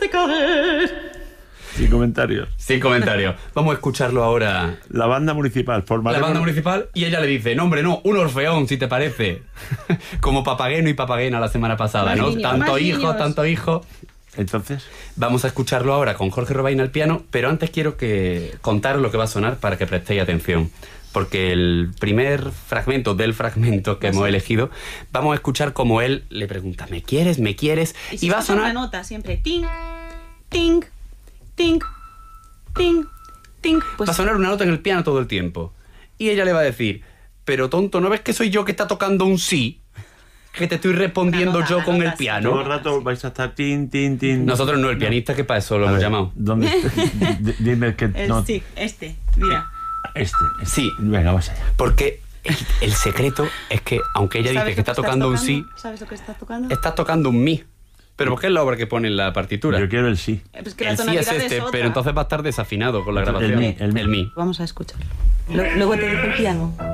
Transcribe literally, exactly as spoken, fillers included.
de caer. Sin comentarios. Sin comentarios. Vamos a escucharlo ahora. La banda municipal. La banda municipal y ella le dice, no hombre, no, un orfeón, si te parece. Como Papageno y Papagena la semana pasada, Más ¿no? niños, tanto más hijo, niños. tanto hijo. Entonces, Vamos a escucarlo ahora con Jorge Robaina al piano, pero antes quiero que contaros lo que va a sonar para que prestéis atención. Porque el primer fragmento del fragmento que No hemos sé. elegido, vamos a escuchar como él le pregunta, ¿me quieres? ¿Me quieres? Y, Y, si va a escucha sonar... una nota siempre. Ting, ting, ting, ting, ting. Pues Va a sonar una nota en el piano todo el tiempo. Y ella le va a decir, pero tonto, ¿no ves que soy yo que está tocando un sí? Que te estoy respondiendo Una nota, yo una con nota, el sí. piano. todo el rato vais a estar tin, tin, tin. Nosotros no, el pianista, que para eso lo A hemos ver, llamado. ¿Dónde está? D- Dime que el no. sí, este, mira. Este, este. Sí. Venga, vamos allá. Porque el, el secreto es que, aunque ella dice ¿Sabes que lo está estás tocando un tocando? sí, ¿Sabes lo que está tocando? está tocando un mi. Pero ¿por qué es la obra que pone en la partitura? Yo quiero el sí. Eh, Pues que la El sí tonalidad es este, otra. pero entonces va a estar desafinado con la El grabación. mi, el mi. El mi. Vamos a escucharlo. Lo- luego te digo el piano.